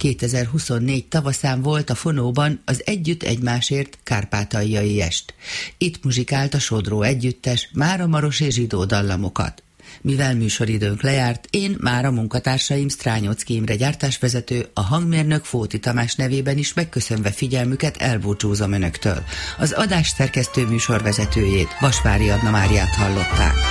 2024 tavaszán volt a Fonóban az Együtt egymásért kárpátaljai est. Itt muzsikált a Sodró Együttes mára maros és zsidó dallamokat. Mivel műsoridőnk lejárt, én már a munkatársaim Strányocki Imre gyártásvezető, a hangmérnök Fóti Tamás nevében is megköszönve figyelmüket elbúcsúzom önöktől. Az adás szerkesztő műsorvezetőjét, Vasvári Anna Máriát hallották.